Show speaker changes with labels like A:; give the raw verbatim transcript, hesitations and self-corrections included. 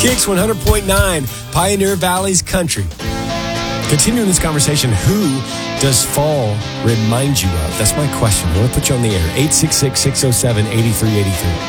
A: Kicks one hundred point nine, Pioneer Valley's country. Continuing this conversation, who does fall remind you of? That's my question. I want to put you on the air. eight six six, six oh seven, eight three eight three.